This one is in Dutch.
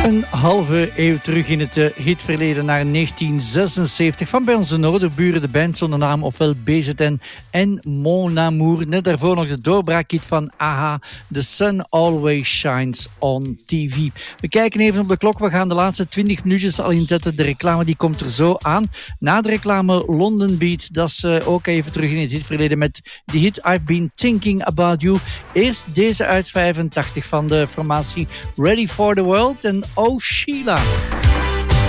Een halve eeuw terug in het hitverleden naar 1976 van bij onze noorderburen, de band zonder naam, ofwel BZN en Mon Amour. Net daarvoor nog de doorbraakhit van AHA, The Sun Always Shines on TV. We kijken even op de klok, we gaan de laatste 20 minuutjes al inzetten. De reclame die komt er zo aan. Na de reclame London Beat, dat is ook even terug in het hitverleden met de hit I've Been Thinking About You. Eerst deze uit 85 van de formatie Ready for the World en Oh Sheila.